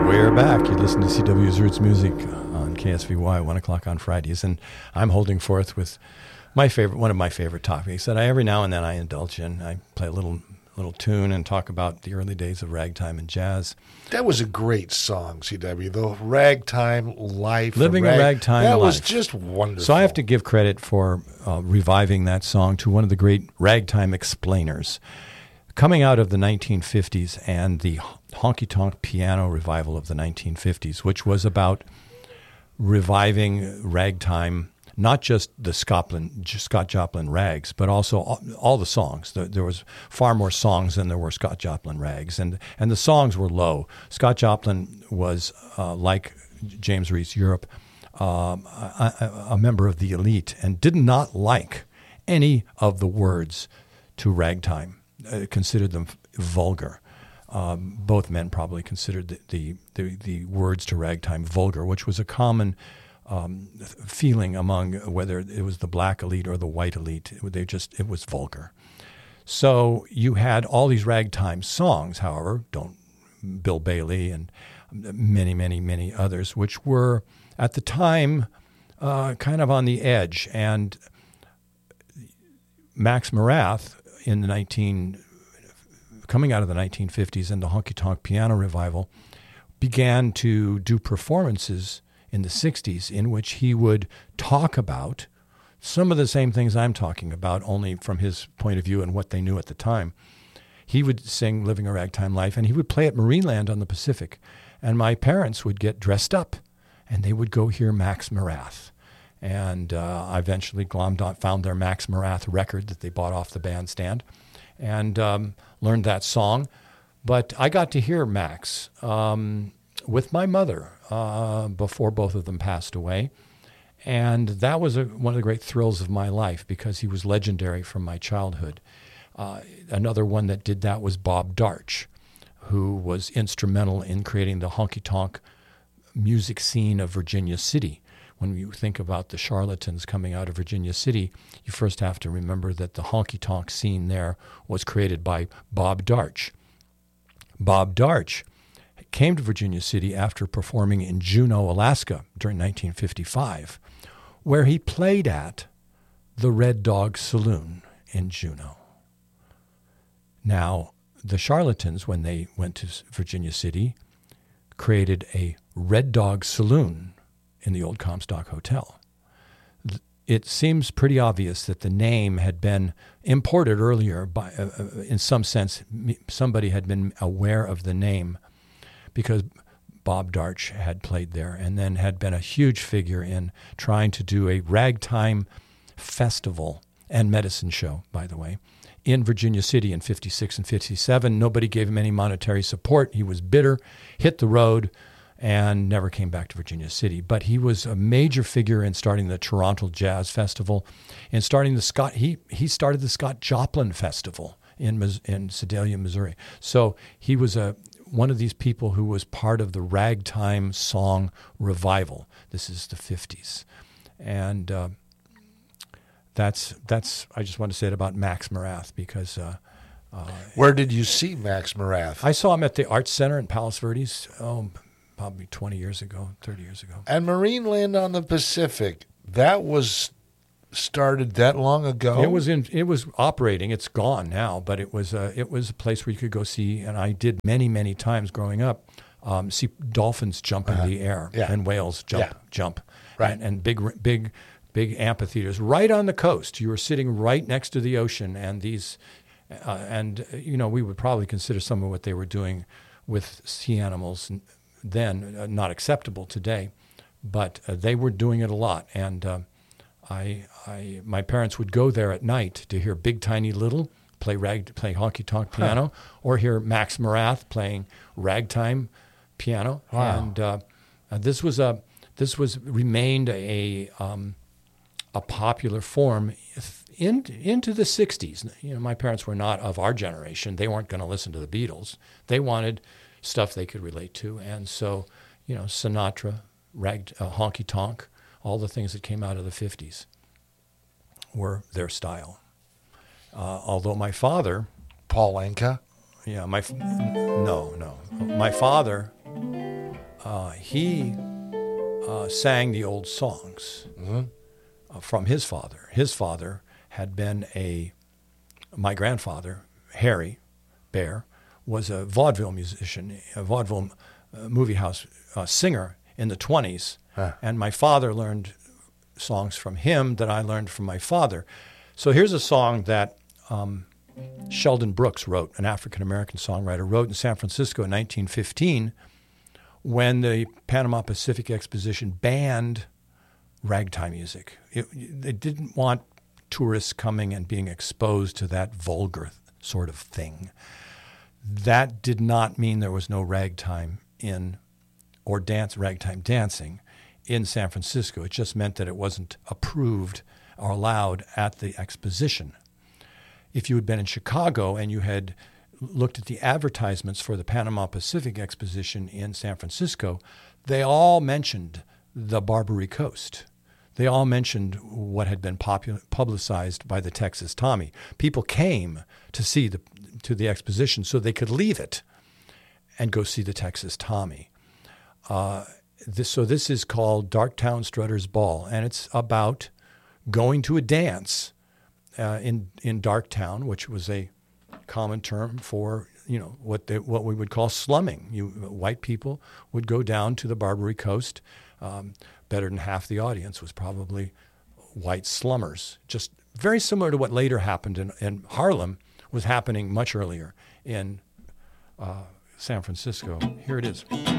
We're back. You listen to CW's Roots Music on KSVY, 1 o'clock on Fridays, and I'm holding forth with one of my favorite topics that every now and then I indulge in. I play a little tune and talk about the early days of ragtime and jazz. That was a great song, CW. The ragtime life. Living a ragtime life. That was just wonderful. So I have to give credit for reviving that song to one of the great ragtime explainers. Coming out of the 1950s and the honky-tonk piano revival of the 1950s, which was about reviving ragtime, not just the Scott Joplin rags, but also all the songs. There was far more songs than there were Scott Joplin rags, and the songs were low. Scott Joplin was, like James Reese Europe, a member of the elite and did not like any of the words to ragtime, considered them vulgar. Both men probably considered the words to ragtime vulgar, which was a common feeling among whether it was the black elite or the white elite. It was vulgar. So you had all these ragtime songs, however, Bill Bailey and many, many, many others, which were at the time kind of on the edge. And Max Morath coming out of the 1950s and the honky-tonk piano revival, began to do performances in the 60s in which he would talk about some of the same things I'm talking about, only from his point of view and what they knew at the time. He would sing Living a Ragtime Life, and he would play at Marineland on the Pacific. And my parents would get dressed up, and they would go hear Max Morath. And I eventually found their Max Morath record that they bought off the bandstand and learned that song. But I got to hear Max with my mother before both of them passed away. And that was one of the great thrills of my life because he was legendary from my childhood. Another one that did that was Bob Darch, who was instrumental in creating the honky-tonk music scene of Virginia City. When you think about the Charlatans coming out of Virginia City, you first have to remember that the honky-tonk scene there was created by Bob Darch. Bob Darch came to Virginia City after performing in Juneau, Alaska during 1955, where he played at the Red Dog Saloon in Juneau. Now, the Charlatans, when they went to Virginia City, created a Red Dog Saloon in the old Comstock Hotel. It seems pretty obvious that the name had been imported earlier by, in some sense, somebody had been aware of the name because Bob Darch had played there and then had been a huge figure in trying to do a ragtime festival and medicine show, by the way, in Virginia City in 56 and 57. Nobody gave him any monetary support. He was bitter, hit the road, and never came back to Virginia City. But he was a major figure in starting the Toronto Jazz Festival and starting he started the Scott Joplin Festival in Sedalia, Missouri. So he was one of these people who was part of the ragtime song revival. This is the 50s. And that's I just want to say it about Max Morath because where did you see Max Morath? I saw him at the Arts Center in Palos Verdes, probably 20 years ago, 30 years ago. And Marineland on the Pacific, that was started that long ago? It was operating. It's gone now, but it was a place where you could go see, and I did many, many times growing up, see dolphins jump in the air and whales jump. Right. And big amphitheaters right on the coast. You were sitting right next to the ocean, and these, we would probably consider some of what they were doing with sea animals then not acceptable today, but they were doing it a lot. And my parents would go there at night to hear Big Tiny Little play honky-tonk piano, or hear Max Morath playing ragtime piano. Wow. And this remained a popular form into the 60s. My parents were not of our generation. They weren't going to listen to the Beatles. They wanted stuff they could relate to. And so, Sinatra, honky-tonk, all the things that came out of the 50s were their style. Although my father... Paul Anka? Yeah, no. My father he sang the old songs from his father. His father had been my grandfather, Harry Bear, was a vaudeville musician, a vaudeville movie house singer in the 20s. And my father learned songs from him that I learned from my father. So here's a song that Sheldon Brooks wrote, an African-American songwriter, wrote in San Francisco in 1915 when the Panama Pacific Exposition banned ragtime music. They didn't want tourists coming and being exposed to that vulgar sort of thing. That did not mean there was no ragtime ragtime dancing in San Francisco. It just meant that it wasn't approved or allowed at the exposition. If you had been in Chicago and you had looked at the advertisements for the Panama Pacific Exposition in San Francisco, they all mentioned the Barbary Coast. They all mentioned what had been publicized by the Texas Tommy. People came to see the exposition so they could leave it and go see the Texas Tommy. This is called Darktown Strutter's Ball, and it's about going to a dance in Darktown, which was a common term for what we would call slumming. White people would go down to the Barbary Coast. Better than half the audience was probably white slummers. Just very similar to what later happened in Harlem, was happening much earlier in San Francisco. Here it is.